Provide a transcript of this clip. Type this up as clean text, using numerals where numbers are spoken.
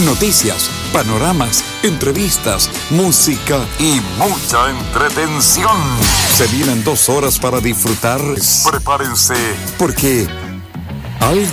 Noticias, panoramas, entrevistas, música y mucha entretención. Se vienen 2 horas para disfrutar. Prepárense, porque algo